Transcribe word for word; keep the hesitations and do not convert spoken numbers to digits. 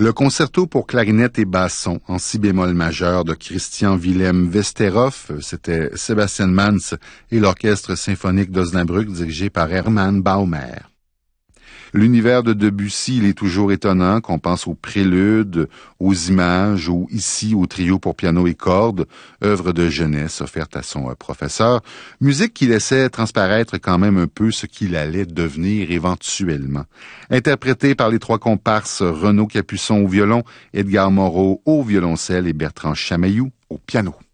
Le concerto pour clarinette et basson en si bémol majeur de Christian Wilhelm Westerhoff, c'était Sebastian Manz et l'orchestre symphonique d'Osnabrück dirigé par Hermann Baumer. L'univers de Debussy, il est toujours étonnant, qu'on pense aux préludes, aux images ou ici au trio pour piano et cordes, œuvre de jeunesse offerte à son professeur, musique qui laissait transparaître quand même un peu ce qu'il allait devenir éventuellement. Interprété par les trois comparses Renaud Capuçon au violon, Edgar Moreau au violoncelle et Bertrand Chamailloux au piano.